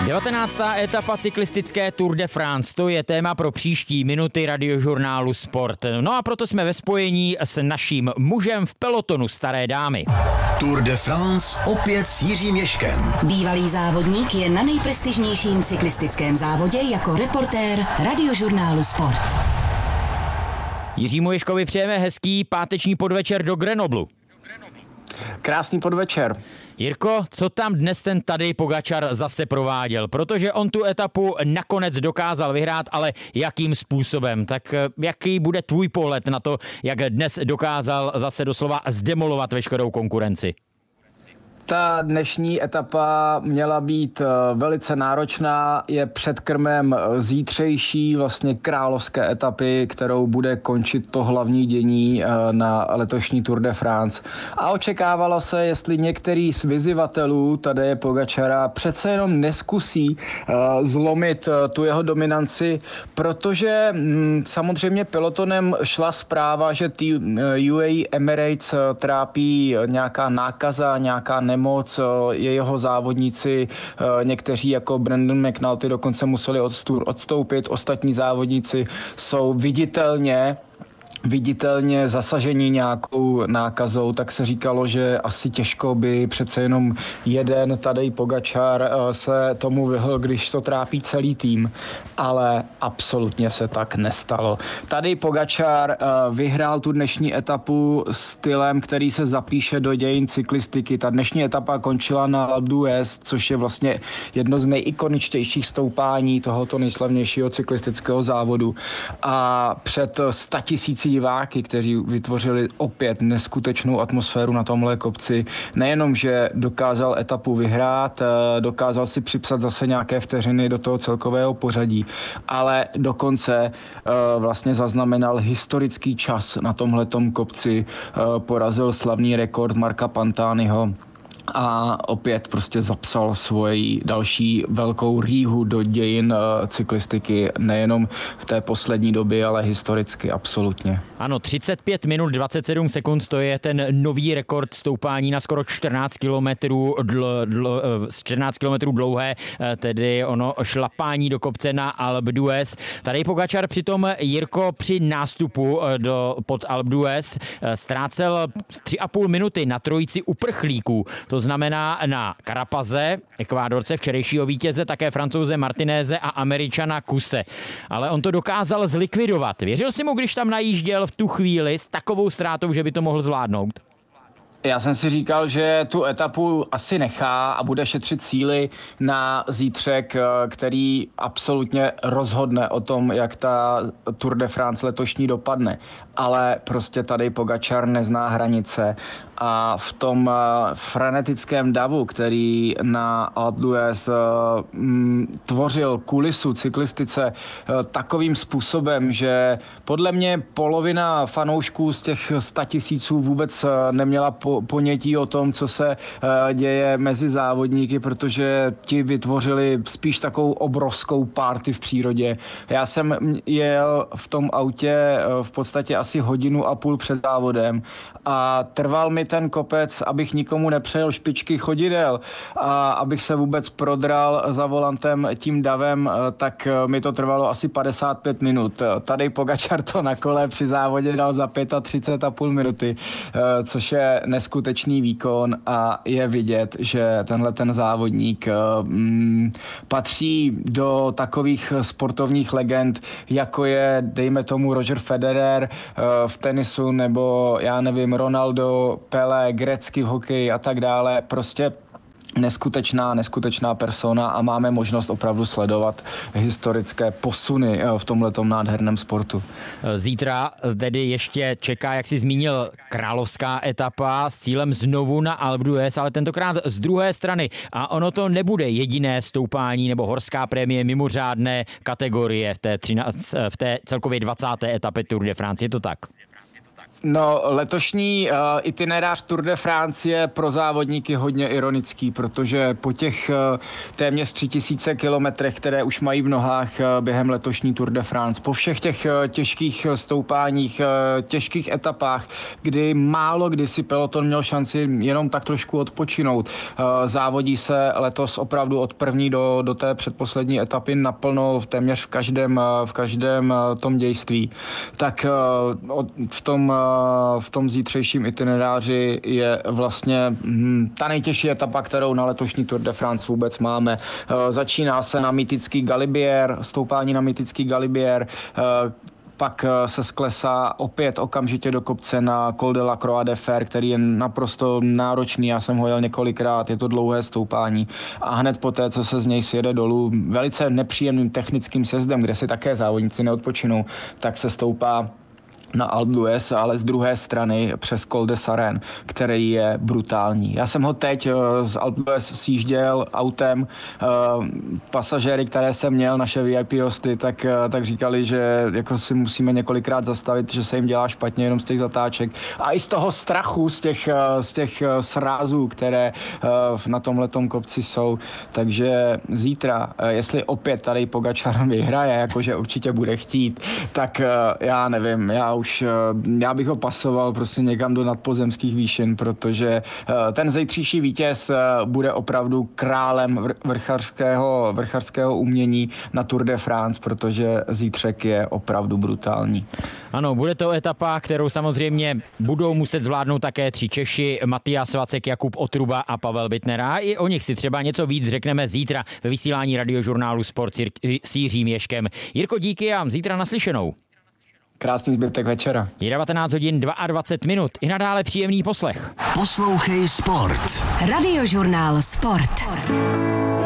19. etapa cyklistické Tour de France, to je téma pro příští minuty radiožurnálu Sport. No a proto jsme ve spojení s naším mužem v pelotonu staré dámy. Tour de France opět s Jiřím Ježkem. Bývalý závodník je na nejprestižnějším cyklistickém závodě jako reportér radiožurnálu Sport. Jiřímu Ježkovi přejeme hezký páteční podvečer do Grenoblu. Krásný podvečer. Jirko, co tam dnes ten Tadej Pogačar zase prováděl? Protože on tu etapu nakonec dokázal vyhrát, ale jakým způsobem? Tak jaký bude tvůj pohled na to, jak dnes dokázal zase doslova zdemolovat veškerou konkurenci? Ta dnešní etapa měla být velice náročná, je předkrmem zítřejší vlastně královské etapy, kterou bude končit to hlavní dění na letošní Tour de France. A očekávalo se, jestli některý z vyzývatelů Tadeje Pogačara přece jenom neskusí zlomit tu jeho dominanci, protože samozřejmě pelotonem šla zpráva, že UAE Emirates trápí nějaká nákaza, nějaká nemoc, jeho závodníci, někteří jako Brandon McNulty dokonce museli odstoupit, ostatní závodníci jsou viditelně zasažení nějakou nákazou, tak se říkalo, že asi těžko by přece jenom jeden Tadej Pogačar se tomu vyhl, když to trápí celý tým, ale absolutně se tak nestalo. Tadej Pogačar vyhrál tu dnešní etapu stylem, který se zapíše do dějin cyklistiky. Ta dnešní etapa končila na Alpe d'Huez, což je vlastně jedno z nejikoničtějších stoupání tohoto nejslavnějšího cyklistického závodu. A před 100 000 diváky, kteří vytvořili opět neskutečnou atmosféru na tomhle kopci. Nejenom, že dokázal etapu vyhrát, dokázal si připsat zase nějaké vteřiny do toho celkového pořadí, ale dokonce vlastně zaznamenal historický čas na tomhletom kopci, porazil slavný rekord Marca Pantaniho a opět prostě zapsal svoji další velkou rýhu do dějin cyklistiky, nejenom v té poslední době, ale historicky absolutně. Ano, 35 minut 27 sekund, to je ten nový rekord stoupání na skoro 14 kilometrů dlouhé, tedy ono šlapání do kopce na Alpe d'Huez. Tadej Pogačar přitom, Jirko, při nástupu pod Alpe d'Huez ztrácel 3,5 minuty na trojici uprchlíků. To znamená na Carapaze, Ekvádorce, včerejšího vítěze, také Francouze Martinéze a Američana Kuse. Ale on to dokázal zlikvidovat. Věřil jsi mu, když tam najížděl v tu chvíli s takovou ztrátou, že by to mohl zvládnout? Já jsem si říkal, že tu etapu asi nechá a bude šetřit síly na zítřek, který absolutně rozhodne o tom, jak ta Tour de France letošní dopadne. Ale prostě Tadej Pogačar nezná hranice a v tom frenetickém davu, který na Alpe d'Huez tvořil kulisu cyklistice takovým způsobem, že podle mě polovina fanoušků z těch 100 000 vůbec neměla ponětí o tom, co se děje mezi závodníky, protože ti vytvořili spíš takovou obrovskou party v přírodě. Já jsem jel v tom autě v podstatě asi 1,5 hodiny před závodem a trval mi ten kopec, abych nikomu nepřejel špičky chodidel a abych se vůbec prodral za volantem tím davem, tak mi to trvalo asi 55 minut. Tadej Pogačar to na kole při závodě dal za 35,5 minuty, což je neskutečný výkon a je vidět, že tenhle ten závodník patří do takových sportovních legend, jako je, dejme tomu, Roger Federer v tenisu, nebo já nevím, Ronaldo, Pelé, Gretzky v hokeji a tak dále. Prostě neskutečná persona a máme možnost opravdu sledovat historické posuny v tomhletom nádherném sportu. Zítra tedy ještě čeká, jak jsi zmínil, královská etapa s cílem znovu na Alpe d'Huez, ale tentokrát z druhé strany. A ono to nebude jediné stoupání nebo horská prémie mimořádné kategorie v té celkově 20. etapě Tour de France. Je to tak? No, letošní itinerář Tour de France je pro závodníky hodně ironický, protože po těch téměř 3000 kilometrech, které už mají v nohách během letošní Tour de France, po všech těch těžkých stoupáních, těžkých etapách, kdy málo kdy si peloton měl šanci jenom tak trošku odpočinout. Závodí se letos opravdu od první do té předposlední etapy naplno téměř v každém tom dějství. Tak v tom zítřejším itineráři je vlastně ta nejtěžší etapa, kterou na letošní Tour de France vůbec máme. Začíná se na mytický Galibier, stoupání na mytický Galibier, pak se sklesá opět okamžitě do kopce na Col de la Croix de Fer, který je naprosto náročný, já jsem ho jel několikrát, je to dlouhé stoupání a hned poté, co se z něj sjede dolů velice nepříjemným technickým sjezdem, kde si také závodníci neodpočinou, tak se stoupá na Alpe d'Huez, ale z druhé strany přes Col de Saren, který je brutální. Já jsem ho teď z Alpe d'Huez sjížděl autem. Pasažéry, které jsem měl, naše VIP hosty, tak říkali, že jako si musíme několikrát zastavit, že se jim dělá špatně jenom z těch zatáček. A i z toho strachu, z těch srázů, které na tomhletom kopci jsou. Takže zítra, jestli opět tady Pogačar vyhraje, jakože určitě bude chtít, tak já nevím, já bych ho pasoval prostě někam do nadpozemských výšin, protože ten zítřejší vítěz bude opravdu králem vrchařského umění na Tour de France, protože zítřek je opravdu brutální. Ano, bude to etapa, kterou samozřejmě budou muset zvládnout také 3 Češi, Matyáš Vacek, Jakub Otruba a Pavel Bittner. I o nich si třeba něco víc řekneme zítra ve vysílání Radiožurnálu Sport s Jiřím Ježkem. Jirko, díky a zítra naslyšenou. Krásný zbytek večera. Je 19 hodin 22 minut. I nadále příjemný poslech. Poslouchej Sport. Radiožurnál Sport.